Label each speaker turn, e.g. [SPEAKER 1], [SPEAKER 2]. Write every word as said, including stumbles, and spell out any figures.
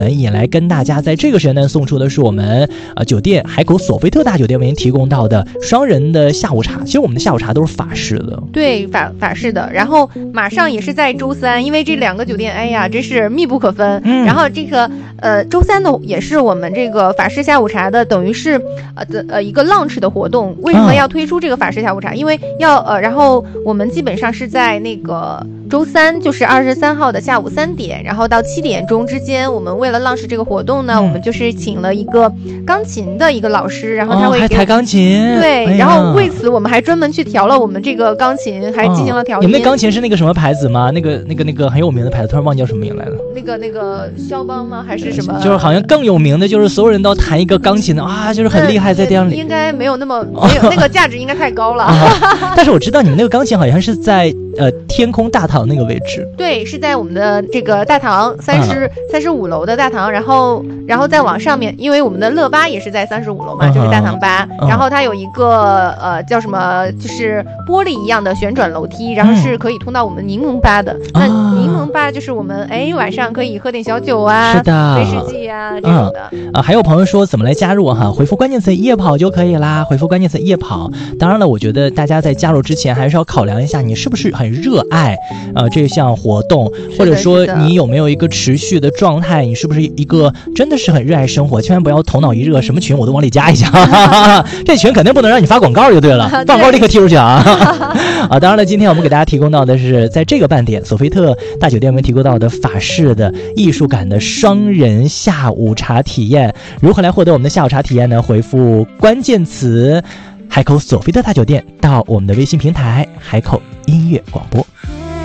[SPEAKER 1] 也来跟大家在这个时间段送出的是我们呃酒店海口索菲特大酒店为您提供到的双人的下午茶。其实我们的下午茶都是法式的，
[SPEAKER 2] 对，法法式的。然后马上也是在周三，因为这两个酒店，哎呀，真是密不可分。嗯、然后这个呃周三呢，也是我们这个法式下午茶的，等于是呃的呃一个 launch 的活动。为什么要推出这个法式下午茶？嗯、因为要呃，然后我们基本上是在那个周三，就是二十三号的下午三点，然后到七点钟之间，我们为了 launch 这个活动呢，嗯、我们就是请了一个钢琴的一个老师，然后他会给、
[SPEAKER 1] 哦、还弹钢琴，
[SPEAKER 2] 对、哎，然后为此我们还专门去调了我们这个钢琴，还进行了调音。
[SPEAKER 1] 你们那钢琴是那个什么牌子吗？那个那个那个很有名的牌子，突然忘记叫什么名来了。
[SPEAKER 2] 那个那个肖邦吗？还是什么？
[SPEAKER 1] 就是好像更有名的，就是所有人都弹一个钢琴的啊，就是很厉害，在店里、
[SPEAKER 2] 嗯、应该没有那么没有那个价值，应该太高了。
[SPEAKER 1] 啊、但是我知道你们那个钢琴好像是在呃天空大堂那个位置。
[SPEAKER 2] 对，是在我们的这个大堂三十三十五楼的大堂，然后然后再往上面，因为我们的乐吧也是在三十五楼嘛，就是大堂吧，嗯、然后它有一个呃叫什么，就是玻璃一样的旋转楼梯，然后是可以通到我们柠檬吧的。嗯、那柠檬吧就是我们哎晚上可以喝点小酒啊，
[SPEAKER 1] 是的，
[SPEAKER 2] 威士忌啊这种的。
[SPEAKER 1] 嗯、啊，还有朋友说怎么来加入哈？回复关键词夜跑就可以啦，回复关键词夜跑。当然了，我觉得大家在加入之前还是要考量一下你是不是很热爱呃这项活动，或者说你有没有一个持续的状态，你是不是一个真的是很热爱生活，千万不要头脑一热什么群我都往里加一下这群肯定不能让你发广告就对了，发广告立刻踢出去啊啊！当然了，今天我们给大家提供到的是在这个半点索菲特大酒店我们提供到的法式的艺术感的双人下午茶体验。如何来获得我们的下午茶体验呢？回复关键词海口索菲特大酒店到我们的微信平台海口音乐广播。